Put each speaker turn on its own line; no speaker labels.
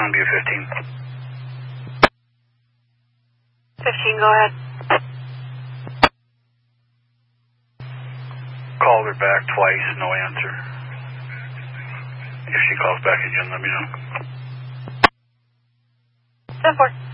Longview 15.
15, go ahead.
Called her back twice, no answer. If she calls back again, let me know.
10-4.